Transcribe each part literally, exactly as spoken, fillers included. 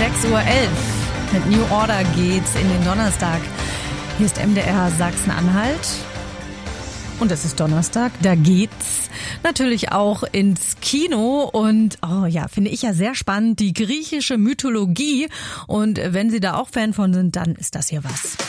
sechs Uhr elf. Mit New Order geht's in den Donnerstag. Hier ist M D R Sachsen-Anhalt. Und es ist Donnerstag, da geht's natürlich auch ins Kino. Und oh ja, finde ich ja sehr spannend, die griechische Mythologie. Und wenn Sie da auch Fan von sind, dann ist das hier was.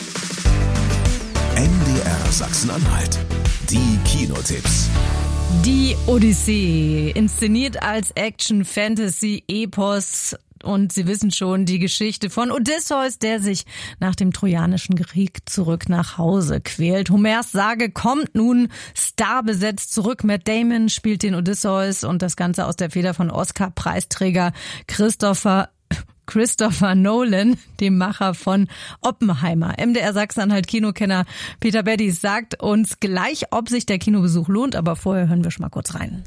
M D R Sachsen-Anhalt. Die Kinotipps. Die Odyssee, inszeniert als Action-Fantasy-Epos. Und Sie wissen schon, die Geschichte von Odysseus, der sich nach dem Trojanischen Krieg zurück nach Hause quält. Homers Sage kommt nun starbesetzt zurück. Matt Damon spielt den Odysseus und das Ganze aus der Feder von Oscar-Preisträger Christopher Christopher Nolan, dem Macher von Oppenheimer. M D R Sachsen-Anhalt Kinokenner Peter Beddies sagt uns gleich, ob sich der Kinobesuch lohnt, aber vorher hören wir schon mal kurz rein.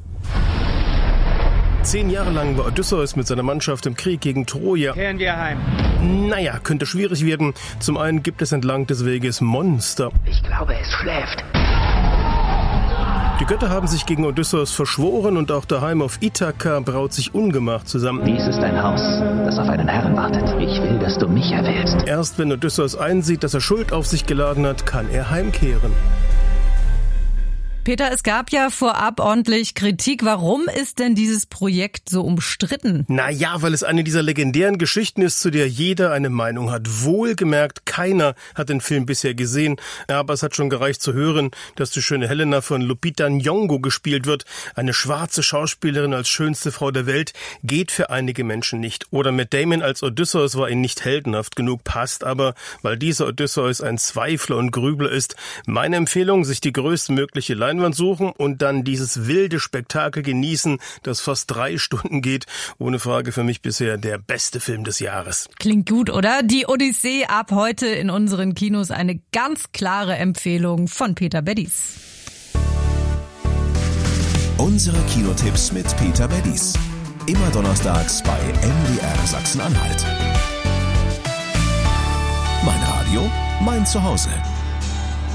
Zehn Jahre lang war Odysseus mit seiner Mannschaft im Krieg gegen Troja. Kehren wir heim. Naja, könnte schwierig werden. Zum einen gibt es entlang des Weges Monster. Ich glaube, es schläft. Die Götter haben sich gegen Odysseus verschworen und auch daheim auf Ithaka braut sich Ungemach zusammen. Dies ist ein Haus, das auf einen Herrn wartet. Ich will, dass du mich erwählst. Erst wenn Odysseus einsieht, dass er Schuld auf sich geladen hat, kann er heimkehren. Peter, es gab ja vorab ordentlich Kritik. Warum ist denn dieses Projekt so umstritten? Na ja, weil es eine dieser legendären Geschichten ist, zu der jeder eine Meinung hat. Wohlgemerkt, keiner hat den Film bisher gesehen. Aber es hat schon gereicht zu hören, dass die schöne Helena von Lupita Nyong'o gespielt wird. Eine schwarze Schauspielerin als schönste Frau der Welt geht für einige Menschen nicht. Oder Matt Damon als Odysseus war ihnen nicht heldenhaft genug, passt aber, weil dieser Odysseus ein Zweifler und Grübler ist. Meine Empfehlung, sich die größtmögliche Leinwand suchen und dann dieses wilde Spektakel genießen, das fast drei Stunden geht. Ohne Frage für mich bisher der beste Film des Jahres. Klingt gut, oder? Die Odyssee ab heute in unseren Kinos. Eine ganz klare Empfehlung von Peter Beddies. Unsere Kinotipps mit Peter Beddies. Immer donnerstags bei M D R Sachsen-Anhalt. Mein Radio, mein Zuhause.